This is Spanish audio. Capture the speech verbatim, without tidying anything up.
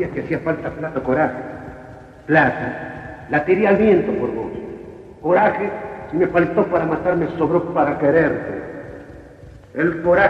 decías que hacía falta plata o coraje. Plata, la tiré al viento por vos. Coraje, si me faltó para matarme, sobró para quererte. El coraje